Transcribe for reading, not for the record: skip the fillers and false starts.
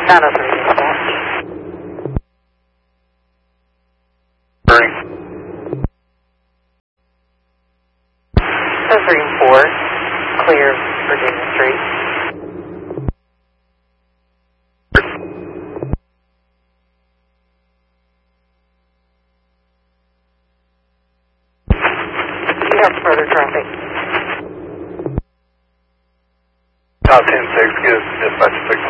903 dispatch. Burning. 3 and 4, clear Virginia Street. Do you have further traffic? Top 10-6, give dispatch 6.